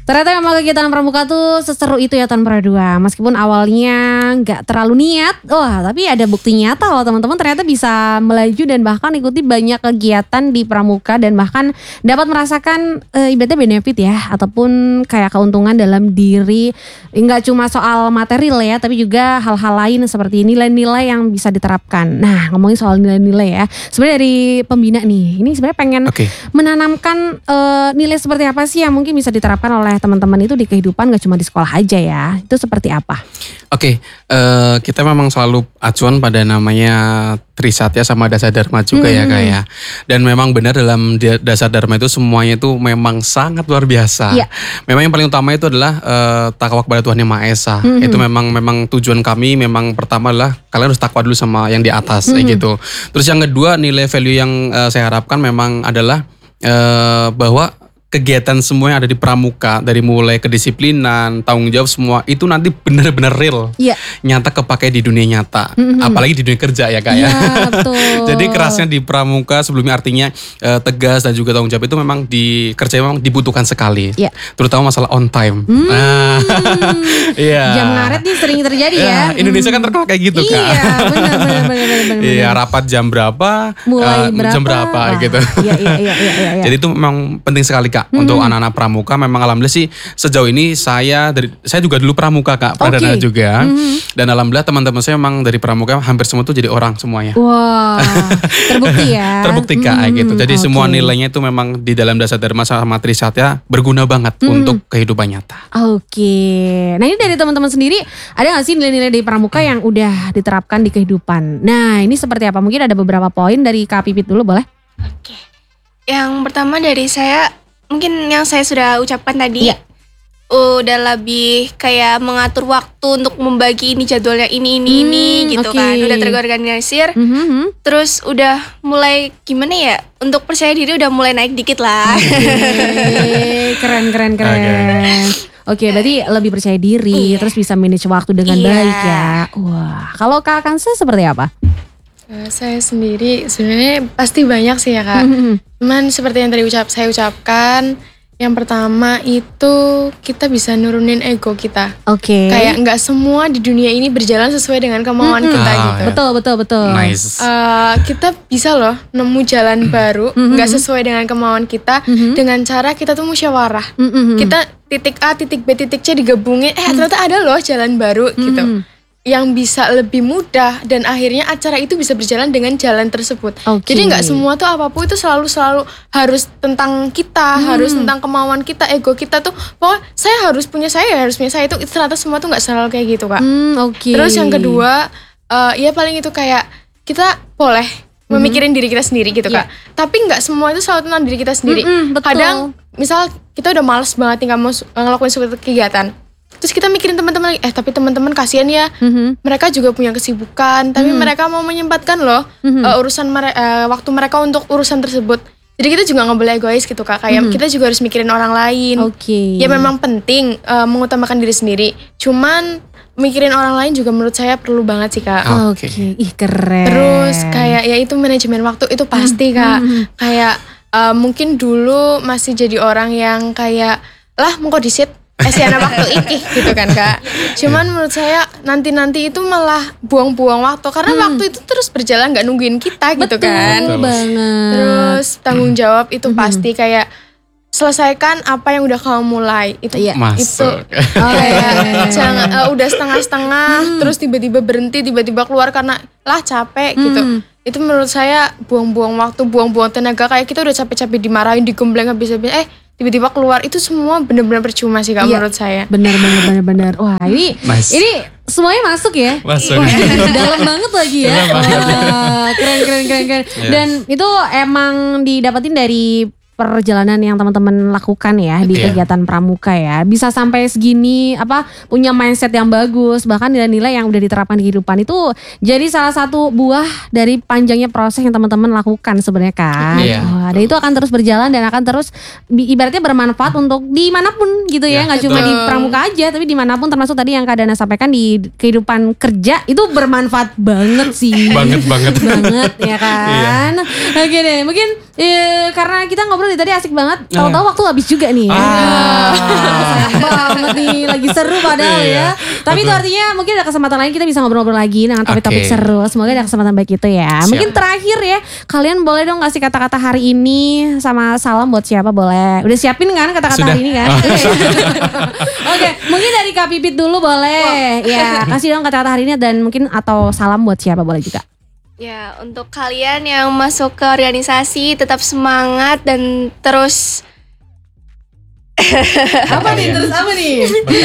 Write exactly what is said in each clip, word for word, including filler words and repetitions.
Ternyata memang kegiatan pramuka tuh seseru itu ya tahun dua. Meskipun awalnya gak terlalu niat, wah tapi ada bukti nyata loh teman-teman ternyata bisa melaju dan bahkan ikuti banyak kegiatan di pramuka dan bahkan dapat merasakan e, ibaratnya benefit ya ataupun kayak keuntungan dalam diri. Nggak cuma soal material ya tapi juga hal-hal lain seperti nilai-nilai yang bisa diterapkan. Nah ngomongin soal nilai-nilai ya, sebenarnya dari pembina nih, ini sebenarnya pengen okay. menanamkan e, nilai seperti apa sih yang mungkin bisa diterapkan oleh teman-teman itu di kehidupan gak cuma di sekolah aja ya. Itu seperti apa? Oke, okay, uh, kita memang selalu acuan pada namanya Trisatya sama Dasar Dharma juga hmm. ya Kak ya. Dan memang benar dalam Dasar Dharma itu semuanya itu memang sangat luar biasa. Ya. Memang yang paling utama itu adalah uh, takwa kepada Tuhan Yang Maha Esa. Hmm. Itu memang memang tujuan kami memang pertama adalah kalian harus takwa dulu sama yang di atas hmm. kayak gitu. Terus yang kedua nilai value yang uh, saya harapkan memang adalah uh, bahwa kegiatan semua yang ada di pramuka dari mulai kedisiplinan, tanggung jawab semua itu nanti benar-benar real, yeah. nyata kepakai di dunia nyata, mm-hmm. apalagi di dunia kerja ya Kak ya. Yeah, betul. Jadi kerasnya di pramuka sebelumnya artinya uh, tegas dan juga tanggung jawab itu memang di kerja memang dibutuhkan sekali, yeah. terutama masalah on time. Mm. Nah, yeah. Jam ngaret nih sering terjadi yeah, ya. Indonesia kan terkenal kayak gitu Kak. Iya, benar-benar. Iya, rapat jam berapa, mulai uh, berapa, jam berapa Wah, gitu. Iya, iya, iya, iya, iya. Jadi itu memang penting sekali Kak. Hmm. Untuk anak-anak pramuka memang alhamdulillah sih sejauh ini saya dari saya juga dulu pramuka Kak, pradana okay. juga. Hmm. Dan alhamdulillah teman-teman saya memang dari pramuka hampir semua tuh jadi orang semuanya. Wah, terbukti ya. Terbukti Kak hmm. gitu. Jadi okay. semua nilainya itu memang di dalam Dasar Dharma sama Trisatya berguna banget hmm. untuk kehidupan nyata. Oke. Okay. Nah ini dari teman-teman sendiri ada gak sih nilai-nilai dari pramuka yang udah diterapkan di kehidupan? Nah ini seperti apa? Mungkin ada beberapa poin dari Kak Pipit dulu boleh? Oke. Okay. Yang pertama dari saya, mungkin yang saya sudah ucapkan tadi, yeah. udah lebih kayak mengatur waktu untuk membagi ini jadwalnya ini, ini, hmm, ini gitu okay. kan. Udah terorganisir, mm-hmm. terus udah mulai gimana ya, untuk percaya diri udah mulai naik dikit lah. Okay. Keren, keren, keren. Okay. Oke, okay, berarti lebih percaya diri, yeah. terus bisa manage waktu dengan yeah. baik ya. Wah, kalau Kak Kansa seperti apa? Uh, saya sendiri sebenarnya pasti banyak sih ya Kak. Mm-hmm. Cuman seperti yang tadi ucap saya ucapkan, yang pertama itu kita bisa nurunin ego kita. Oke. Okay. Kayak nggak semua di dunia ini berjalan sesuai dengan kemauan mm-hmm. kita ah, gitu. Betul betul betul. Nice. Uh, kita bisa loh nemu jalan baru, nggak mm-hmm. sesuai dengan kemauan kita mm-hmm. dengan cara kita tuh musyawarah. Mm-hmm. Kita titik A, titik B, titik C digabungin, eh mm-hmm. ternyata ada loh jalan baru mm-hmm. gitu. Yang bisa lebih mudah dan akhirnya acara itu bisa berjalan dengan jalan tersebut. Okay. Jadi nggak semua tuh apapun itu selalu selalu harus tentang kita, hmm. harus tentang kemauan kita, ego kita tuh. Pokoknya saya harus punya saya, harus punya saya itu, itu ternyata semua tuh nggak selalu kayak gitu Kak. Hmm, okay. Terus yang kedua, uh, ya paling itu kayak kita boleh hmm. memikirin diri kita sendiri gitu yeah. Kak. Tapi nggak semua itu selalu tentang diri kita sendiri. Mm-mm, betul. Kadang misal kita udah males banget tinggal mau ngelakuin suatu kegiatan. Terus kita mikirin teman-teman lagi, eh tapi teman-teman kasihan ya, mm-hmm. mereka juga punya kesibukan, tapi mm-hmm. mereka mau menyempatkan loh mm-hmm. uh, urusan mere- uh, waktu mereka untuk urusan tersebut. Jadi kita juga nggak boleh egois gitu Kak, kayak mm-hmm. kita juga harus mikirin orang lain. Okay. Ya memang Penting uh, mengutamakan diri sendiri, cuman mikirin orang lain juga menurut saya perlu banget sih Kak. Oke, okay. Ih keren. Terus kayak ya itu manajemen waktu itu pasti Kak, mm-hmm. kayak uh, mungkin dulu masih jadi orang yang kayak lah mau disit. Esiana waktu iki gitu kan Kak. Cuman menurut saya nanti-nanti itu malah buang-buang waktu. Karena hmm. waktu itu terus berjalan gak nungguin kita gitu. Betul kan. Betul banget. Terus tanggung jawab itu hmm. pasti kayak selesaikan apa yang udah kamu mulai. Itu iya. Itu oh, kayak jangan uh, udah setengah-setengah hmm. terus tiba-tiba berhenti, tiba-tiba keluar karena lah capek hmm. gitu. Itu menurut saya buang-buang waktu, buang-buang tenaga. Kayak kita udah capek-capek dimarahin, digembleng habis-habis eh tiba-tiba keluar, itu semua benar-benar percuma sih Kak iya, menurut saya. Benar-benar benar-benar. Wah, ini nice. Ini semuanya masuk ya. Masuk. Dalam banget lagi ya. Wah, keren keren keren keren. Yeah. Dan itu emang didapetin dari perjalanan yang teman-teman lakukan ya di okay. kegiatan pramuka ya. Bisa sampai segini apa punya mindset yang bagus, bahkan nilai-nilai yang udah diterapkan di kehidupan itu jadi salah satu buah dari panjangnya proses yang teman-teman lakukan sebenarnya kan. Yeah. Wah, dan itu akan terus berjalan dan akan terus ibaratnya bermanfaat untuk dimanapun gitu ya, nggak yeah, cuma di pramuka aja tapi dimanapun, termasuk tadi yang Kak Dana sampaikan di kehidupan kerja itu bermanfaat banget sih. banget banget banget ya kan. Yeah. Oke deh, mungkin eh, karena kita ngobrol tadi asik banget, tahu-tahu waktu habis juga nih. Ah. banget nih, lagi seru padahal ya. Tapi itu artinya mungkin ada kesempatan lain kita bisa ngobrol-ngobrol lagi dengan topik-topik Oke. seru. Semoga ada kesempatan baik itu ya. Siap. Mungkin terakhir ya, kalian boleh dong kasih kata-kata hari ini sama salam buat siapa boleh. Udah siapin kan kata-kata Sudah. hari ini kan? Oke, mungkin dari Kak Pipit dulu boleh. Ya, kasih dong kata-kata hari ini dan mungkin atau salam buat siapa boleh juga. Ya, untuk kalian yang masuk ke organisasi tetap semangat dan terus Apa nih terus apa nih?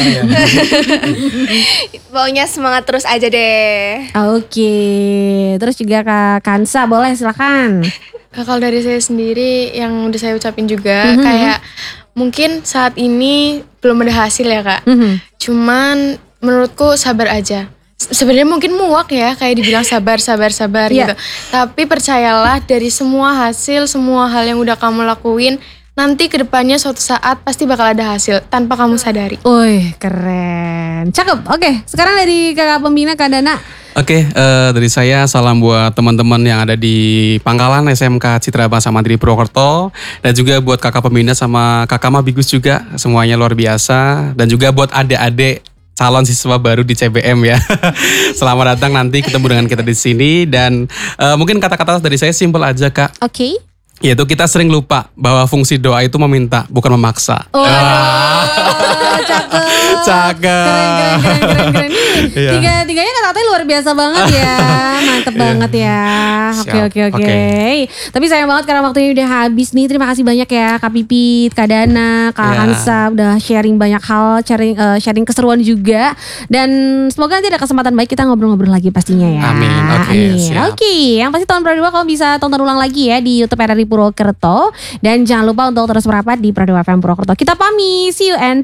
pokoknya semangat terus aja deh. Oke, terus juga Kak Kansa boleh silakan. Kalau dari saya sendiri yang udah saya ucapin juga Mhm. kayak mungkin saat ini belum ada hasil ya Kak. Mhm. Cuman menurutku sabar aja. Se- Sebenarnya mungkin muak ya kayak dibilang sabar sabar sabar Iya. gitu. Tapi percayalah dari semua hasil, semua hal yang udah kamu lakuin, nanti kedepannya suatu saat pasti bakal ada hasil tanpa kamu sadari. Wih, keren. Cakep. Oke, sekarang dari Kakak Pembina Kak Dana. Oke, eh, dari saya salam buat teman-teman yang ada di Pangkalan S M K Citra Bangsa Mandiri Purwokerto dan juga buat kakak pembina sama kakak Mabigus juga, semuanya luar biasa dan juga buat adik-adik calon siswa baru di C B M ya. Selamat datang nanti ketemu dengan kita di sini dan eh, mungkin kata-kata dari saya simpel aja Kak. Oke. Yaitu kita sering lupa bahwa fungsi doa itu meminta bukan memaksa. Oh, cakep. Cakep. Keren, keren, keren, keren, keren. Nih, Iya. tiga, tiganya kata-katanya luar biasa banget ya. Mantep banget ya. Oke, Siap. oke, oke. Oke. Tapi sayang banget karena waktunya udah habis nih. Terima kasih banyak ya Kak Pipit, Kak Dana, Kak Iya. Hansa. Udah sharing banyak hal, sharing, eh, sharing keseruan juga. Dan semoga nanti ada kesempatan baik kita ngobrol-ngobrol lagi pastinya ya. Amin. Oke, Amin. siap. Oke, yang pasti tahun Pradua kamu bisa tonton ulang lagi ya di YouTube R R I Purwokerto. Dan jangan lupa untuk terus merapat di Pradua F M Purwokerto. Kita pamit, see you and